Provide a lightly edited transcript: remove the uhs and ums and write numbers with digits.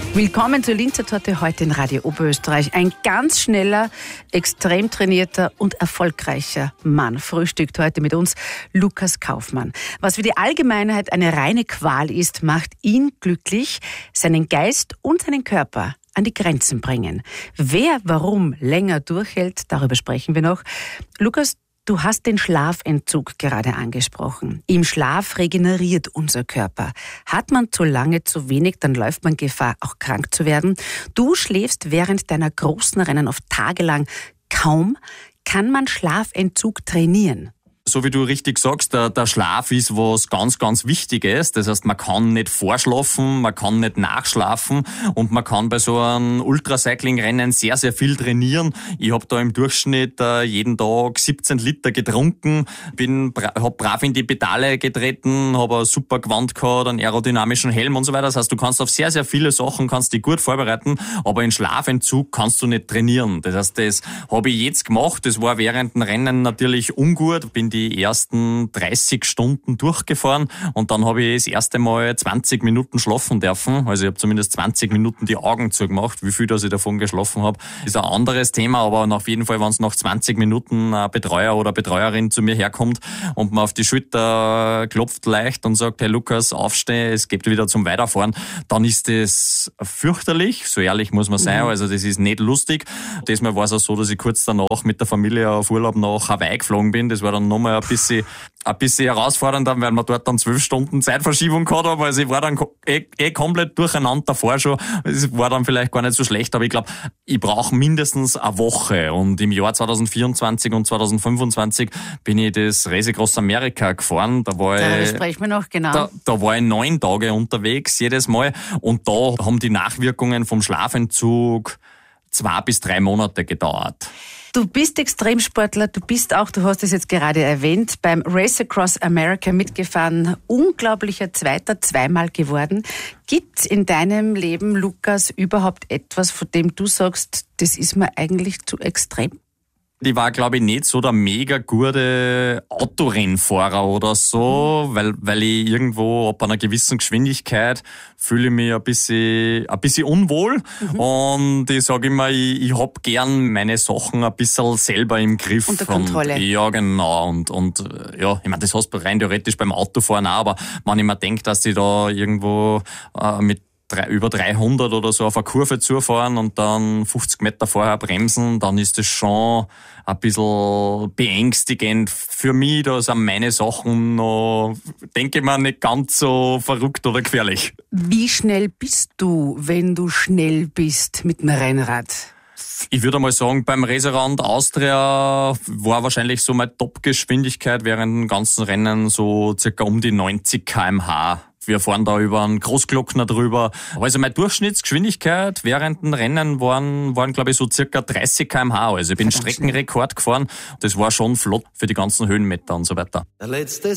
Willkommen zur Linzer Torte heute in Radio Oberösterreich. Ein ganz schneller, extrem trainierter und erfolgreicher Mann frühstückt heute mit uns, Lukas Kaufmann. Was für die Allgemeinheit eine reine Qual ist, macht ihn glücklich, seinen Geist und seinen Körper an die Grenzen bringen. Wer warum länger durchhält, darüber sprechen wir noch. Lukas, du hast den Schlafentzug gerade angesprochen. Im Schlaf regeneriert unser Körper. Hat man zu lange zu wenig, dann läuft man Gefahr, auch krank zu werden. Du schläfst während deiner großen Rennen oft tagelang kaum. Kann man Schlafentzug trainieren? So wie du richtig sagst, der Schlaf ist was ganz, ganz Wichtiges. Das heißt, man kann nicht vorschlafen, man kann nicht nachschlafen und man kann bei so einem Ultracycling-Rennen sehr, sehr viel trainieren. Ich habe da im Durchschnitt jeden Tag 17 Liter getrunken, habe brav in die Pedale getreten, habe ein super Gewand gehabt, einen aerodynamischen Helm und so weiter. Das heißt, du kannst auf sehr, sehr viele Sachen kannst dich gut vorbereiten, aber in Schlafentzug kannst du nicht trainieren. Das heißt, das habe ich jetzt gemacht. Das war während dem Rennen natürlich ungut. Bin die ersten 30 Stunden durchgefahren und dann habe ich das erste Mal 20 Minuten schlafen dürfen. Also ich habe zumindest 20 Minuten die Augen zugemacht. Wie viel, dass ich davon geschlafen habe, ist ein anderes Thema, aber auf jeden Fall, wenn es nach 20 Minuten ein Betreuer oder Betreuerin zu mir herkommt und mir auf die Schulter klopft leicht und sagt, hey Lukas, aufsteh, es geht wieder zum Weiterfahren, dann ist das fürchterlich, so ehrlich muss man sein, also das ist nicht lustig. Diesmal war es auch so, dass ich kurz danach mit der Familie auf Urlaub nach Hawaii geflogen bin. Das war dann nochmal ein bisschen herausfordernder, weil wir dort dann 12 Stunden Zeitverschiebung gehabt haben. Also ich war dann komplett durcheinander davor schon. Es war dann vielleicht gar nicht so schlecht, aber ich glaube, ich brauche mindestens eine Woche. Und im Jahr 2024 und 2025 bin ich das Race Across America gefahren. Darüber sprechen wir noch, genau. Da war ich 9 Tage unterwegs, jedes Mal. Und da haben die Nachwirkungen vom Schlafentzug 2 bis 3 Monate gedauert. Du bist Extremsportler, du hast es jetzt gerade erwähnt, beim Race Across America mitgefahren, unglaublicher Zweiter, 2-mal geworden. Gibt's in deinem Leben, Lukas, überhaupt etwas, von dem du sagst, das ist mir eigentlich zu extrem? Ich war, glaube ich, nicht so der mega gute Autorennfahrer oder so, weil ich irgendwo ab einer gewissen Geschwindigkeit fühle ich mich ein bisschen unwohl. Und ich sage immer, ich hab gern meine Sachen ein bisschen selber im Griff. Unter Kontrolle. Ja, genau. Und ja, ich meine, das hast du rein theoretisch beim Autofahren auch, aber wenn ich mir denke, dass ich da irgendwo mit über 300 oder so auf eine Kurve zufahren und dann 50 Meter vorher bremsen, dann ist das schon ein bisschen beängstigend für mich. Da sind meine Sachen noch, denke ich mal, nicht ganz so verrückt oder gefährlich. Wie schnell bist du, wenn du schnell bist mit dem Rennrad? Ich würde mal sagen, beim Racerand Austria war wahrscheinlich so meine Top-Geschwindigkeit während dem ganzen Rennen so circa um die 90 km/h. Wir fahren da über einen Großglockner drüber. Also meine Durchschnittsgeschwindigkeit während dem Rennen waren glaube ich, so circa 30 km/h. Also ich bin Streckenrekord gefahren. Das war schon flott für die ganzen Höhenmeter und so weiter. Der letzte